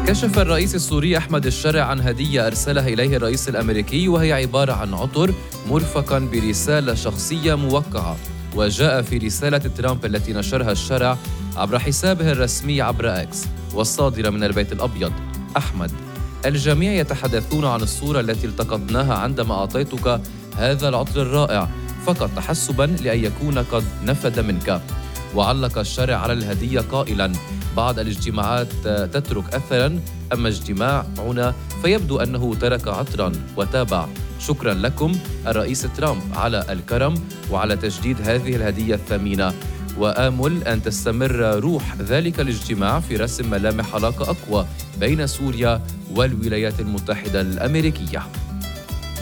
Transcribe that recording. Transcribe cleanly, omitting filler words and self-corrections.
كشف الرئيس السوري أحمد الشرع عن هدية أرسلها إليه الرئيس الأمريكي، وهي عبارة عن عطر مرفقاً برسالة شخصية موقعة. وجاء في رسالة ترامب التي نشرها الشرع عبر حسابه الرسمي عبر إكس والصادرة من البيت الأبيض: أحمد، الجميع يتحدثون عن الصورة التي التقطناها عندما أعطيتك هذا العطر الرائع، فقط تحسباً لأن يكون قد نفد منك. وعلق الشارع على الهدية قائلاً: بعض الاجتماعات تترك أثراً، أما اجتماعنا فيبدو أنه ترك عطراً. وتابع: شكراً لكم الرئيس ترامب على الكرم وعلى تجديد هذه الهدية الثمينة، وآمل أن تستمر روح ذلك الاجتماع في رسم ملامح علاقة أقوى بين سوريا والولايات المتحدة الأمريكية.